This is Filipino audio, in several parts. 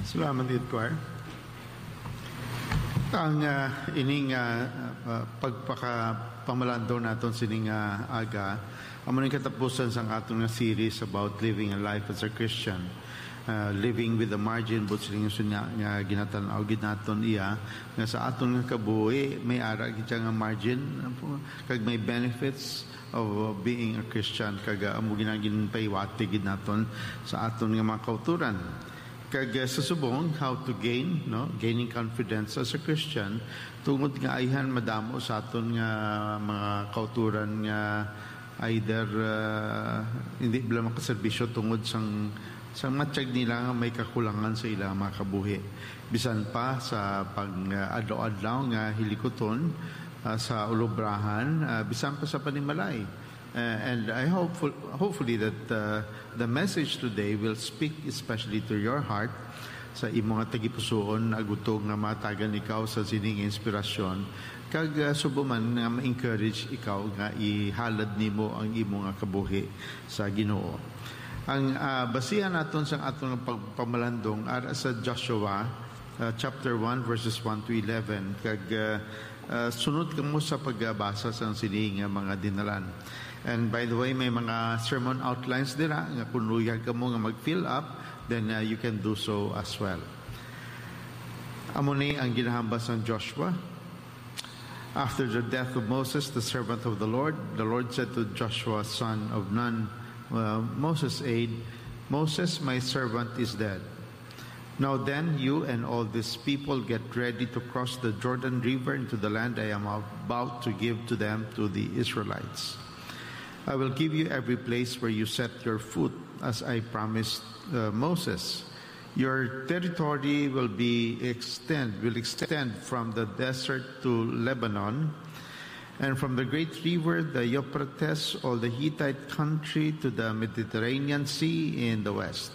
Salamat, Edgar. Ang ining pagpakapamalando natin sining aga, amo ning katapusan sang atong series about living a life as a Christian. Living with a margin, but sining nga ginatanaw ginaton iya nga sa aton nga kabuhi may ara gid nga margin kag may benefits of being a Christian kag amo ginagin paywati gid naton sa aton nga mga kauturan. Kag susubong how to gaining confidence as a Christian tungod nga ayhan madamo sa aton nga mga kauturan nga either hindi bala makaserbisyo tungod sang matiyag nila nga may kakulangan sa ilang mga kabuhi. Bisan pa sa pag-adlaw-adlaw nga hilikoton sa ulobrahan, bisan pa sa panimalay. And I hopefully that the message today will speak especially to your heart sa imong tagipusoon agutog nga matagan ikaw sa sining inspirasyon kag subuman nga ma-encourage ikaw nga ihalad nimo ang imong kabuhi sa Ginoo. Ang basihan naton sa atong pagpamalandong ara sa Joshua chapter 1 verses 1 to 11 kag sunod kamo sa pagbasa sa sining mga dinalan. And by the way, may mga sermon outlines dira nga kung luyag ka mo nga mag-fill up, then you can do so as well. Amo ni ang ginahambas ng Joshua. After the death of Moses, the servant of the Lord said to Joshua, son of Nun, Moses' aide, Moses, my servant, is dead. Now then, you and all these people get ready to cross the Jordan River into the land I am about to give to them, to the Israelites. I will give you every place where you set your foot, as I promised Moses. Your territory will extend from the desert to Lebanon, and from the great river, the Euphrates, all the Hittite country to the Mediterranean Sea in the west.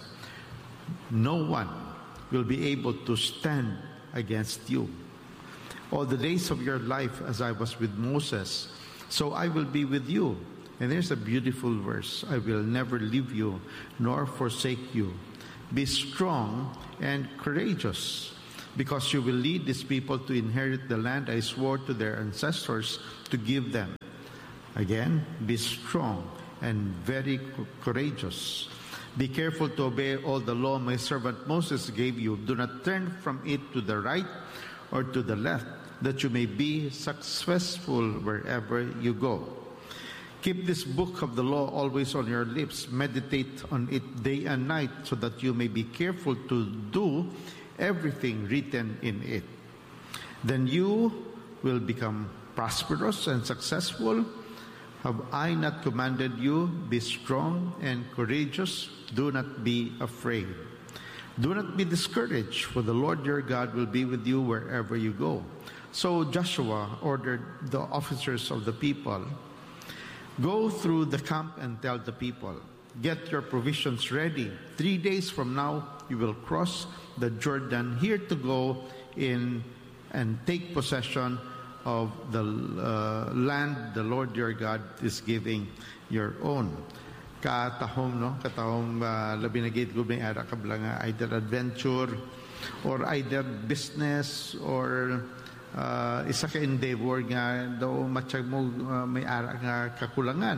No one will be able to stand against you. All the days of your life, as I was with Moses, so I will be with you. And there's a beautiful verse. I will never leave you nor forsake you. Be strong and courageous, because you will lead these people to inherit the land I swore to their ancestors to give them. Again, be strong and very courageous. Be careful to obey all the law my servant Moses gave you. Do not turn from it to the right or to the left, that you may be successful wherever you go. Keep this book of the law always on your lips. Meditate on it day and night, so that you may be careful to do everything written in it. Then you will become prosperous and successful. Have I not commanded you? Be strong and courageous. Do not be afraid. Do not be discouraged, for the Lord your God will be with you wherever you go. So Joshua ordered the officers of the people, go through the camp and tell the people, get your provisions ready. 3 days from now, you will cross the Jordan here to go in and take possession of the land the Lord your God is giving your own. Katahom labi na gate ko may ara kabla nga either adventure or either business or isa ka endeavor nga daw matiyag mo may ara nga kakulangan.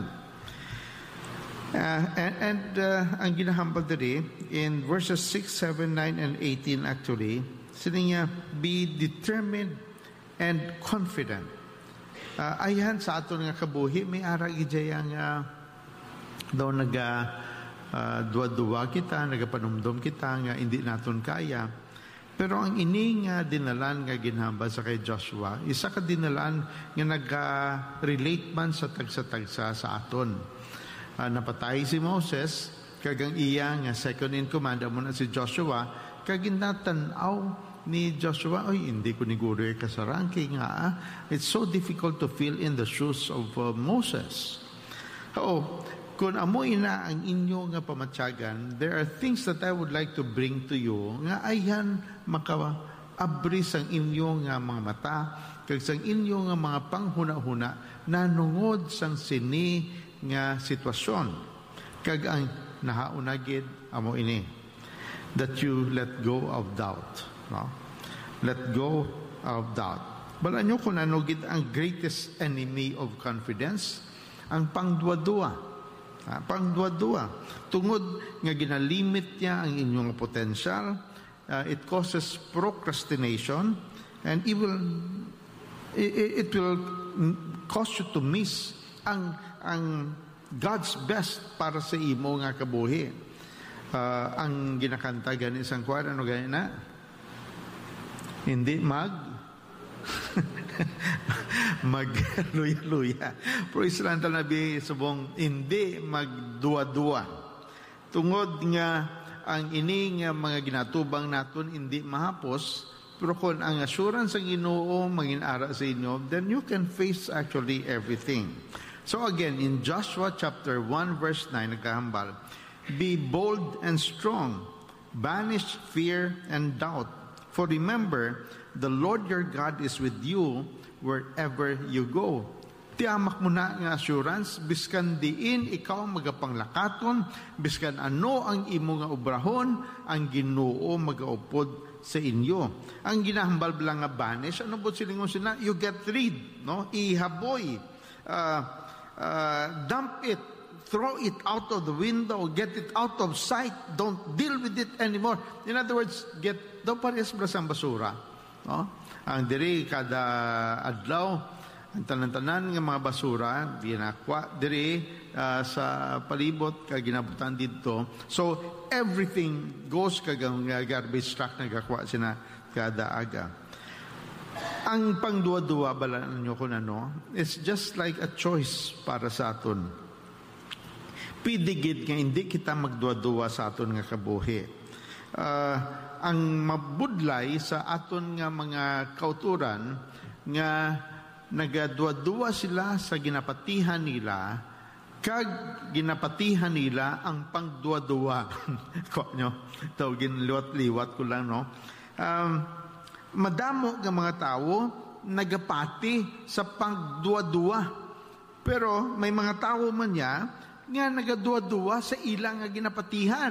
And ang ginahambal diri in verses 6, 7, 9, and 18 actually, sini niya, be determined and confident. Ayan sa aton nga kabuhi, may ara gidya nga daw duwa-duwa kita, nagapanumdum kita nga hindi naton kaya. Pero ang ining dinalan nga ginhambal sa kay Joshua, isa ka dinalan nga nag-relate man sa tagsa-tagsa sa aton. Napatay si Moses, kagang iya nga second in command mo na si Joshua, kaginatanaw ni Joshua, oy, hindi ko niguro ka sa ranking nga. It's so difficult to fill in the shoes of Moses. Kung amoy na ang inyo nga pamatyagan, there are things that I would like to bring to you nga ayan makaabris ang inyo nga mga mata kag sang inyo nga mga panghuna-huna nanungod sang sini nga sitwasyon. Kag ang nahaunagid amo ini. that you let go of doubt. No? Let go of doubt. Balaan nyo kung ano gid ang greatest enemy of confidence? Ang pangduwa-duwa. Pangduwa-duwa. Tungod nga ginalimit niya ang inyong potential, it causes procrastination, and it will cause you to miss ang God's best para sa imo nga kabuhi. Ang ginakanta gani isang kwara, ano gani na? Hindi magluya-luya. Pero isang tanabi subong, hindi magduwa-duwa. Tungod nga ang ini nga mga ginatubang naton hindi mahapos, pero kung ang assurance ang Ginoo manginara sa inyo, then you can face actually everything. So again, in Joshua chapter 1 verse 9, nagkahambal, be bold and strong, banish fear and doubt. For remember, the Lord your God is with you wherever you go. Tiamak mo na nga assurance, biskan diin ikaw magapanglakaton, biskan ano ang imo nga obrahon, ang Ginoo magaupod sa inyo. Ang ginahambal lang nga banish, ano po silingon sila? You get rid, no? Ihaboy, dump it, throw it out of the window, get it out of sight, don't deal with it anymore. In other words, daw parehas ang basura. No? Ang diri kada adlaw, ang tanan-tanan nga mga basura, ginakwa diri sa palibot, kag ginabutan dito. So, everything goes kagang garbage truck na gakwa sina kada aga. Ang pangduwa-duwa, balaan nyo kung ano, it's just like a choice para sa aton. Pidigid nga hindi kita magduwa-duwa sa aton nga kabuhi. Ang mabudlay sa aton nga mga kauturan nga nagaduwa-duwa sila sa ginapatihan nila, kag ginapatihan nila ang pangduwa-duwa. Ko nyo, tawagin liwat-liwat ko lang, no? Madamo ng mga tao nagapati sa pangduwa-duwa. Pero may mga tao man niya nga nagaduwa-duwa sa ilang nga ginapatihan.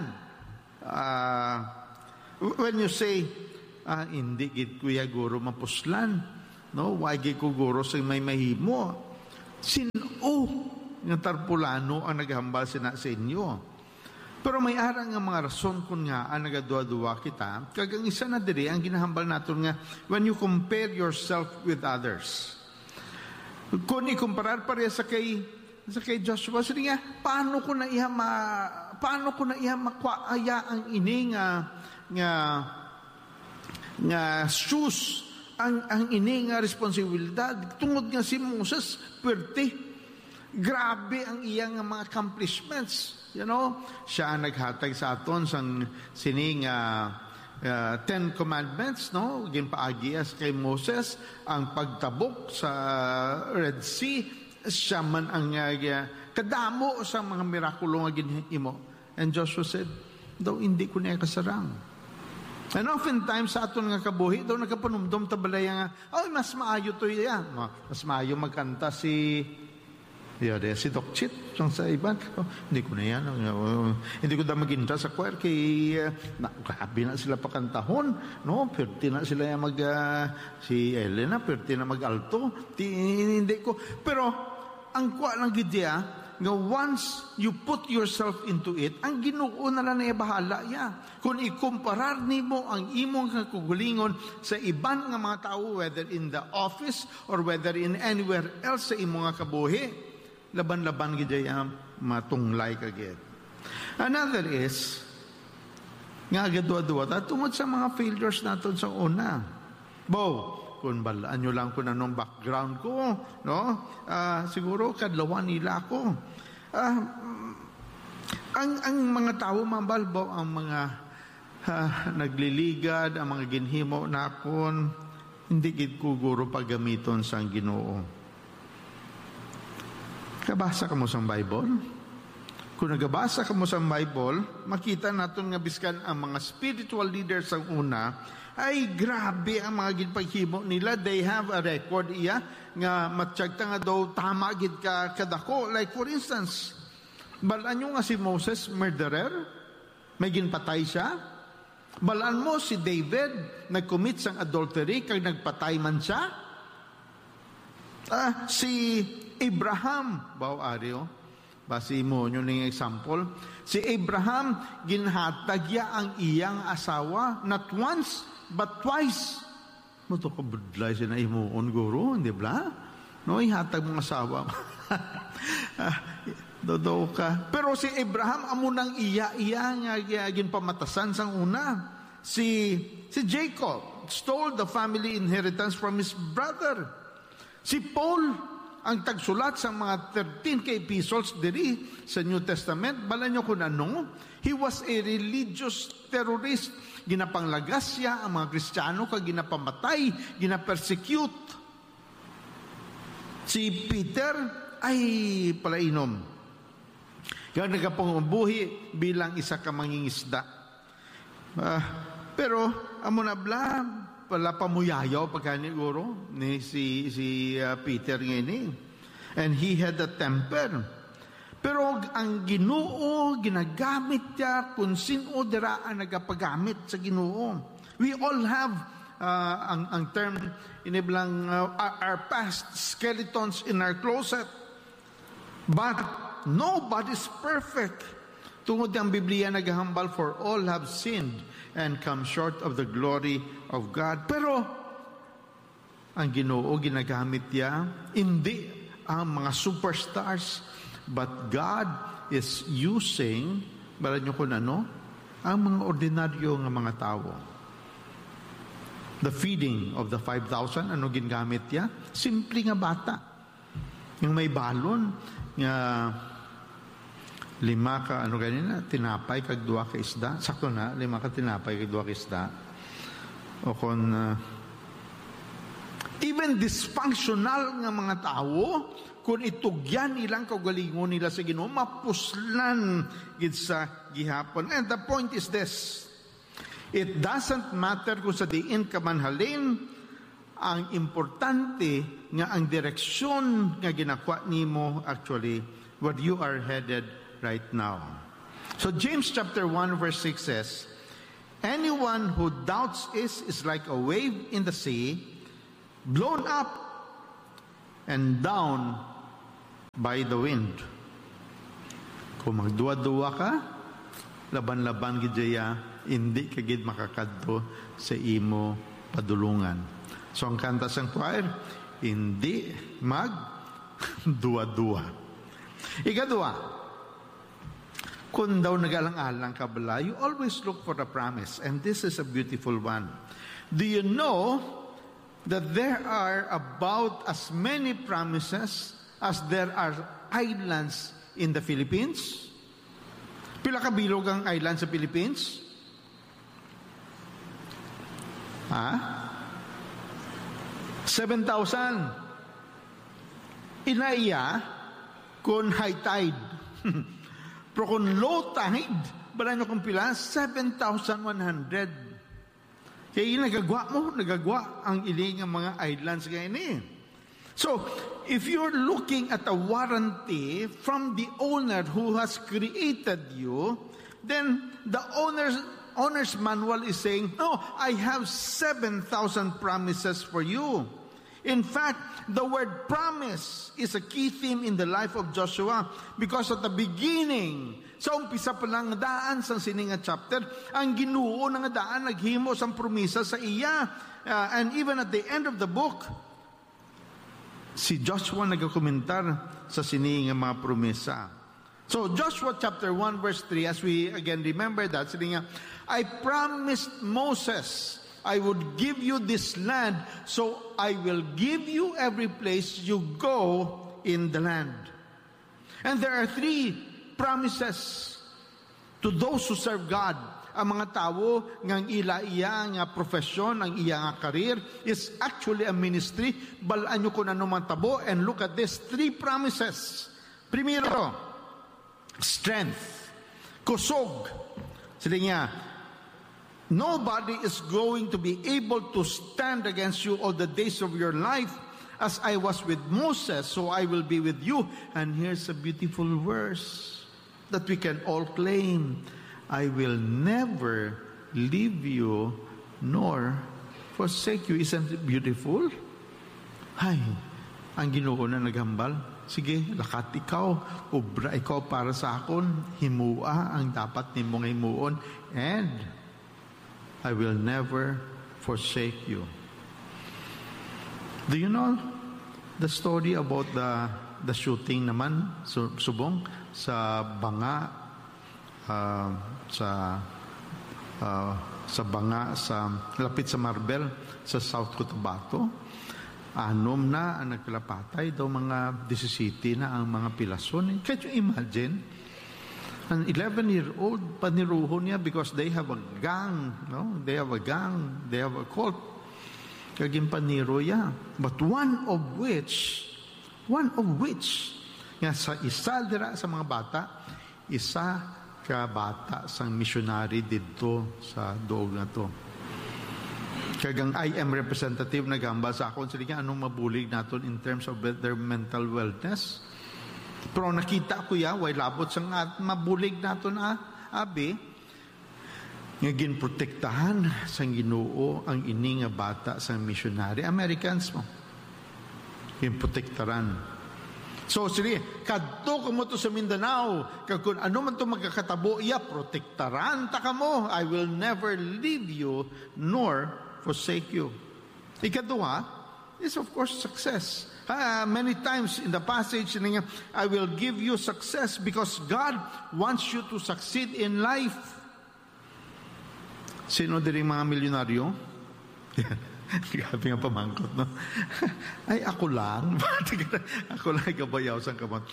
When you say, hindi gid kuya guro mapuslan, no? Why gid ko guro sa may mahimo? Sino nga tarpulano ang naghambal sina sa inyo? Pero may arang nga mga rason kung nga ang nagaduwa-duwa kita, kagang isa na diri ang ginahambal natin nga when you compare yourself with others. Kung ikumparar pareha sa kay Joshua, sabi nga, paano ko na iya makwaaya ang ini nga shoes, ang ini nga responsibilidad. Tungod nga si Moses, pwerte. Grabe ang iyang mga accomplishments. You know, siya ang naghatag sa aton sang sining 10 Commandments, no? Ginpaagi kay Moses ang pagtabok sa Red Sea. Siya man ang kadamo sa mga mirakulo nga ginhimo. And Joshua said, daw hindi ko niya kasarang. And oftentimes sa aton nga kabuhi, daw nagkapanumdom tabalaya nga, mas maayo to iya. Mas maayo magkanta si Doc Chit sa iban. Hindi ko na yan. Hindi ko na maginta sa choir kay grabe na sila pakantahon. No? Pwerte na sila si Elena, pwerte na mag-alto. Hindi ko. Pero ang kwa lang gidya, nga once you put yourself into it, ang Ginoo na lang na bahala ya. Kung ikumparar nimo ang imong kagulingon sa iban nga mga tao, whether in the office or whether in anywhere else sa imong kabuhi, laban-laban gidya matunglay kagid. Another is nga gadwa-dwa tungod sa mga failures naton sa una. Kung balaan nyo lang kung anong background ko, no? Siguro kadlawan nila ako. Ang mga tao mambalbaw, ang mga nagliligad, ang mga ginhimo nakon, hindi gid ko guro paggamiton sa Ginoo. Kabasa ka mo sa Bible? Kung nagabasa ka mo sa Bible, makita natin nga biskan ang mga spiritual leaders ang una, ay grabe ang mga ginpaghimo nila. They have a record nga matsyagta nga daw tama gid ka kadako. Like for instance, balaan nyo nga si Moses, murderer, may ginpatay siya. Balaan mo si David, nag-commit sang adultery, kag nagpatay man siya. Si Abraham, Aryo, basi mo yun yung example. Si Abraham, ginhatag niya ang iyang asawa, not once, but twice. Mato ka budlay siya na imuon, guro, hindi ba? No, ihatag mong asawa. Dodo ka. Pero si Abraham, amo nang iya nga ginpamatasan sang una. Si Jacob stole the family inheritance from his brother. Si Paul, ang tagsulat sa mga 13 ka epistles diri sa New Testament, bala nyo kung ano, he was a religious terrorist. Ginapanglagas siya ang mga Kristiyano, kag ginapamatay, ginapersecute. Si Peter ay palainom. Kaya nagapangbuhi bilang isa ka mangingisda. Pero, amo na pala pamuyayaw pagkaniguro ni si Peter ngayon. And he had a temper. Pero ang Ginoo, ginagamit niya kung sino diraan nagapagamit sa Ginoo. We all have ang term iniblang our past skeletons in our closet. But nobody's perfect. Tungod ang Biblia naghahambal, for all have sinned and come short of the glory of God. Pero ang Ginoo ginagamit niya hindi ang mga superstars, but God is using, bala nyo kung ano, ang mga ordinaryo ng mga tao. The feeding of the 5,000, ano gingamit niya? Simple nga bata. Yung may balon, nga 5 ka, tinapay, kag 2 ka isda. Sakto na, 5 ka tinapay, kag 2 ka isda. O kung, even dysfunctional nga mga tao, kung itugyan ilang kaugalingon nila sa Ginoo, mapuslan gid sa gihapon. And the point is this, it doesn't matter kung sa diin ka man halin, ang importante nga ang direksyon nga ginakwa nimo actually where you are headed right now. So James chapter 1 verse 6 says, anyone who doubts is like a wave in the sea, blown up and down by the wind. Kung magduwa-duwa ka, laban-laban gidya, hindi ka gid makakadto sa imo padulungan. So ang kanta sang choir, hindi magduwa-duwa. Ikadua, kung daw nagalang-alang ka bala, you always look for a promise. And this is a beautiful one. Do you know that there are about as many promises as there are islands in the Philippines? Pila ka bilog ang island sa Philippines? 7,000. Inaiya kung high tide. Pero kung low tide, bala nyo kung pila? 7,100. Kaya nagagwa ang iling ang mga islands kaya ini. So, if you're looking at a warranty from the owner who has created you, then the owner's manual is saying, no, I have 7,000 promises for you. In fact, the word promise is a key theme in the life of Joshua because at the beginning, sa umpisa pa lang daan sa sininga chapter, ang Ginoo nga daan naghimo sang promisa sa iya. And even at the end of the book, si Joshua nagakomentar sa sininga mga promisa. So Joshua chapter 1 verse 3, as we again remember that, sininga, I promised Moses I would give you this land, so I will give you every place you go in the land. And there are 3 promises to those who serve God. Ang mga tao ng iya nga profesyon, ang iya nga career is actually a ministry. Balaan nyo kung ano man tabo, and look at this 3 promises. Primero, strength. Kusog. Sila niya, nobody is going to be able to stand against you all the days of your life. As I was with Moses, so I will be with you. And here's a beautiful verse that we can all claim. I will never leave you nor forsake you. Isn't it beautiful? Ay, ang Ginoo na naghambal. Sige, lakat ikaw, obra ikaw para sa akon, himua ang dapat nimong himuon, and I will never forsake you. Do you know the story about the shooting naman, subong, sa Banga, sa Banga, sa lapit sa Marbel, sa South Cotabato? 6 na ang nagkalapatay, daw mga 17 na ang mga pilason. Can you imagine? An 11-year-old, paniruho niya because they have a gang, no? They have a gang, they have a cult. Kaging paniro niya. But one of which, nga sa isa dira sa mga bata, isa ka bata sang missionary dito sa doog na to. Kagang I am representative nagamba sa akon sila anong mabulig naton in terms of their mental wellness. Pero nakita ko way labot sang mabulig naton abi nga ginprotektahan sang Ginoo ang ini nga bata sang missionary Americans mo. Ginprotektaran. So, sige, kadto ka mo to sa Mindanao, kung ano man to magkakatabo, protektaran ta ka mo. I will never leave you, nor forsake you. Ikadua is, of course, success. Many times in the passage, I will give you success because God wants you to succeed in life. Sino din mga milyonaryo? Grabe nga pamangkot, no? Ay, ako lang. Ako lang kabayaw sa kamot.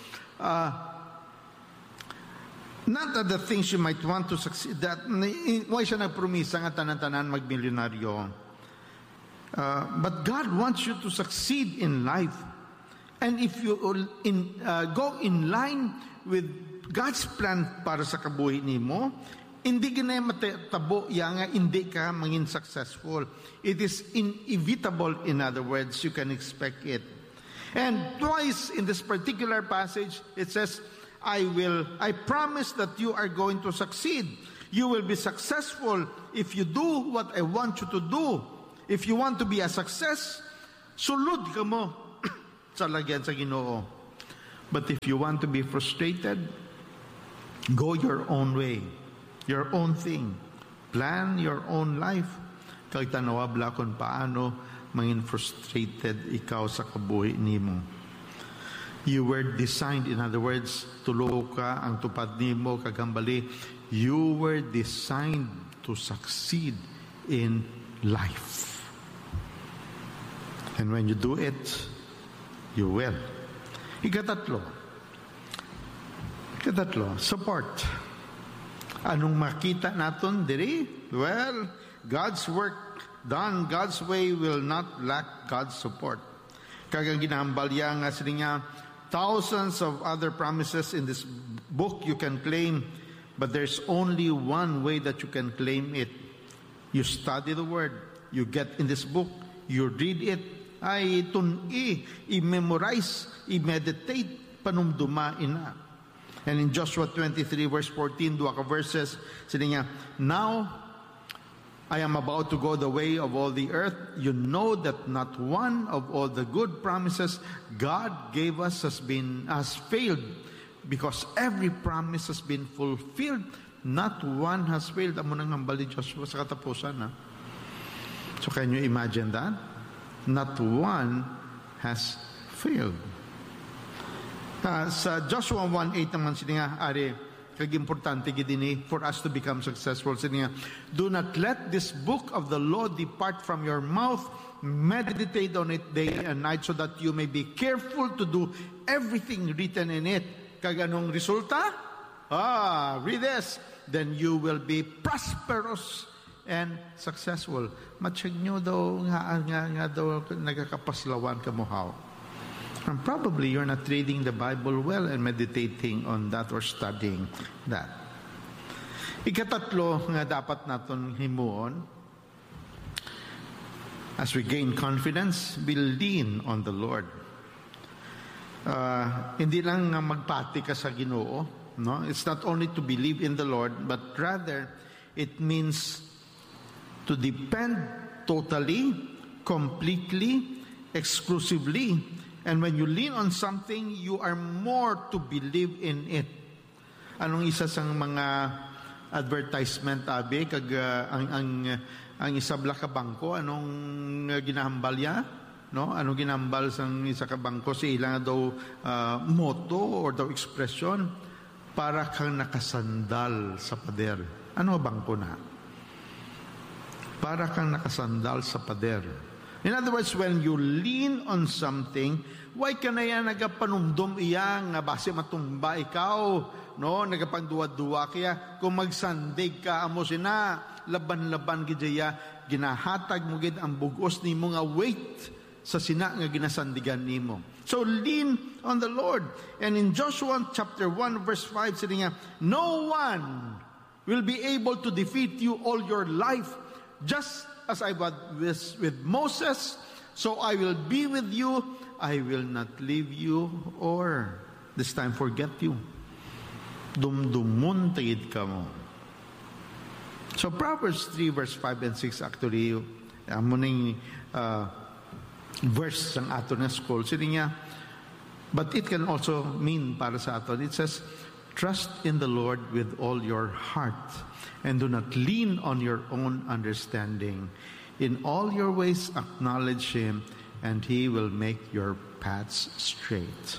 Not that the things you might want to succeed, that, why siya nagpromisa nga tanan-tanan magmilyonaryo? But God wants you to succeed in life. And if you go in line with God's plan para sa kabuhi nimo, hindi ka na matabo nga hindi ka maging successful. It is inevitable, in other words, you can expect it. And twice in this particular passage, it says, I promise that you are going to succeed. You will be successful if you do what I want you to do. If you want to be a success, sulod ka mo sa lagyan sa Ginoo. But if you want to be frustrated, go your own way. Your own thing. Plan your own life. Kag tanawabla kung paano mangin frustrated ikaw sa kabuhi nimo. You were designed, in other words, tulo ka ang tupad nimo kagambali. You were designed to succeed in life. And when you do it, you will. Ikatatlo, support. Anong makita naton diri? Well, God's work done God's way will not lack God's support. Kagang ginambalya nga sininga, thousands of other promises in this book you can claim, but there's only one way that you can claim it. You study the word, you get in this book, you read it, ay tun-i, i-memorize, i-meditate, panumduma ina. And in Joshua 23 verse 14, dua ka verses, sila niya, now I am about to go the way of all the earth. You know that not one of all the good promises God gave us has failed, because every promise has been fulfilled. Not one has failed. Amo nang hambali Joshua sa katapusan. So can you imagine that? Not one has failed. Sa Joshua 1:8 naman siya ari kag-importante gidini for us to become successful siya. Do not let this book of the law depart from your mouth. Meditate on it day and night so that you may be careful to do everything written in it. Kag anong resulta? Read this. Then you will be prosperous and successful. Matsyag nyo daw nga daw nagakapaslawan ka mo how. And probably you're not reading the Bible well and meditating on that or studying that. Ikatatlo nga dapat naton himuon, as we gain confidence, we lean on the Lord. Hindi lang nga magpati ka sa Ginoo, no? It's not only to believe in the Lord, but rather it means to depend totally, completely, exclusively. And when you lean on something, you are more to believe in it. Anong isa sa mga advertisement, abi, kag ang isabla ka bangko, anong ginahambal ya? No? Anong ginahambal sang isa ka bangko? Si ilang daw motto or daw expression, para kang nakasandal sa pader. Ano bangko na? Para kang nakasandal sa pader. In other words, when you lean on something, why ka na yan nagapanumdum iya nga base matumba ikaw, no? Nagapagduwa-duwa kaya kung magsandig ka amo sina, laban-laban gidya, ginahatag mo gid ang bugos nimo nga weight sa sina nga ginasandigan nimo. So lean on the Lord. And in Joshua chapter 1 verse 5 sabi nga, no one will be able to defeat you all your life, just as I was with Moses, so I will be with you. I will not leave you or this time forget you. Dumdumun tagid ka mo. So Proverbs 3 verse 5 and 6 actually amuning verse sang ato na school. Sini niya, but it can also mean para sa ato. It says, trust in the Lord with all your heart and do not lean on your own understanding. In all your ways acknowledge Him and He will make your paths straight.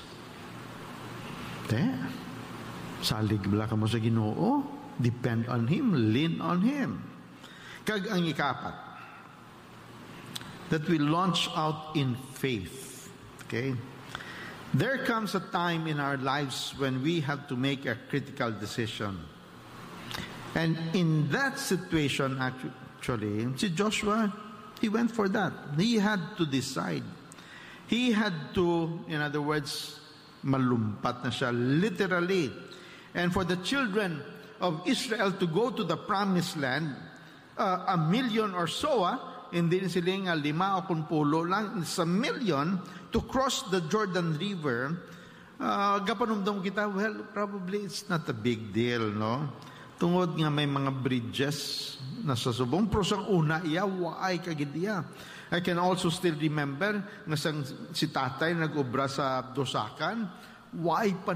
Salig bala ka mo sa Ginoo, depend on Him, lean on Him. Kag ang ikapat, that we launch out in faith. Okay? There comes a time in our lives when we have to make a critical decision. And in that situation, actually, si Joshua, he went for that. He had to decide. He had to, in other words, malumpat na siya, literally. And for the children of Israel to go to the promised land, 1 million or so, hindi siling 5 o 10 lang, sa million to cross the Jordan River. Gapanumdum kita, well, probably it's not a big deal, no? Tungod nga may mga bridges na sa subong, pero sang una iya, waay kagid iya. I can also still remember nga si tatay nag-ubra sa Dosakan, waay pa